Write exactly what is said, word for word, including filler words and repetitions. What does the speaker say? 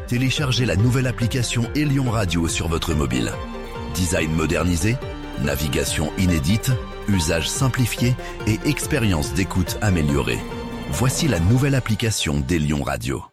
téléchargez la nouvelle application Elion Radio sur votre mobile. Design modernisé, navigation inédite, usage simplifié et expérience d'écoute améliorée. Voici la nouvelle application d'Elion Radio.